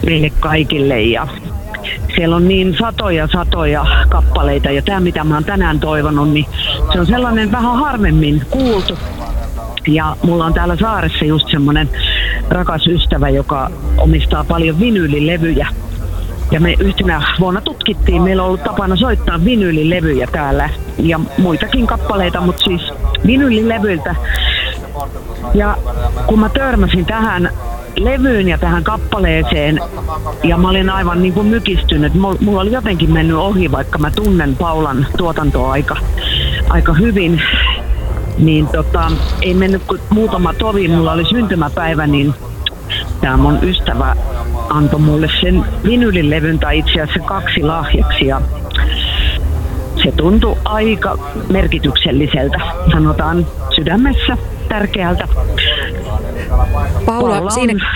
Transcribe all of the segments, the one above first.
meille kaikille ja siellä on niin satoja kappaleita ja tämä mitä mä oon tänään toivonut, niin se on sellainen vähän harvemmin kuultu. Ja mulla on täällä saaressa just semmonen rakas ystävä, joka omistaa paljon vinyylilevyjä. Ja me yhtenä vuonna tutkittiin, meillä on ollut tapana soittaa vinyylilevyjä täällä ja muitakin kappaleita, mutta siis vinyylilevyiltä. Ja kun mä törmäsin tähän levyyn ja tähän kappaleeseen ja mä olin aivan niin kuin mykistynyt. Mulla oli jotenkin mennyt ohi, vaikka mä tunnen Paulan tuotantoa aika hyvin. Niin ei mennyt kuin muutama tovi. Mulla oli syntymäpäivä, niin tää mun ystävä antoi mulle sen vinylilevyn tai itse asiassa 2 lahjaksi. Ja se tuntui aika merkitykselliseltä, sanotaan sydämessä tärkeältä. Paula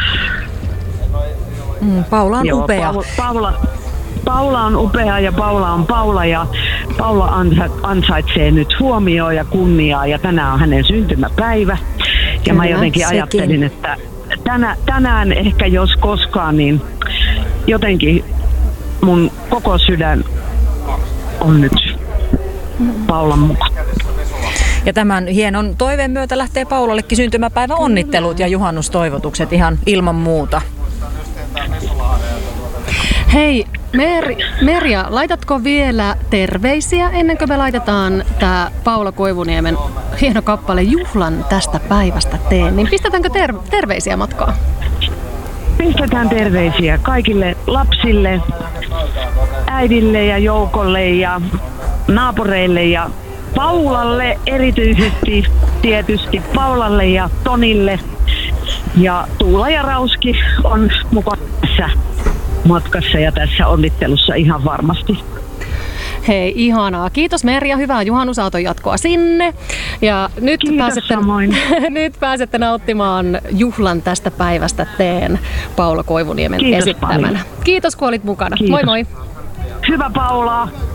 on upea. Paula on upea ja Paula on Paula ja Paula ansaitsee nyt huomioon ja kunniaa ja tänään on hänen syntymäpäivä. Ja kyllä, mä jotenkin ajattelin, että tänään ehkä jos koskaan, niin jotenkin mun koko sydän on nyt Paulan mukaan. Ja tämän hienon toiveen myötä lähtee Paulallekin syntymäpäivän onnittelut ja juhannustoivotukset ihan ilman muuta. Hei, Merja, laitatko vielä terveisiä ennen kuin me laitetaan tämä Paula Koivuniemen hieno kappale Juhlan tästä päivästä teen? Niin pistetäänkö terveisiä matkaan? Pistetään terveisiä kaikille lapsille, äidille ja Joukolle ja naapureille ja Paulalle erityisesti, tietysti Paulalle ja Tonille. Ja Tuula ja Rauski on mukana tässä matkassa ja tässä onnittelussa ihan varmasti. Hei, ihanaa. Kiitos Merja, hyvää juhannusaaton jatkoa sinne. Ja nyt pääsette nauttimaan Juhlan tästä päivästä teen Paula Koivuniemen esittämänä. Kiitos kun olit mukana. Kiitos. Moi moi. Hyvä Paula.